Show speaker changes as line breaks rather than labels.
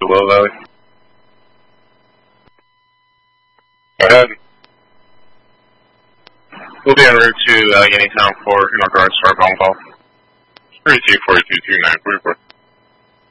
Willow Valley. Go ahead. We'll be en route to Allegheny Town 4 in regards to our phone call. 324229, report.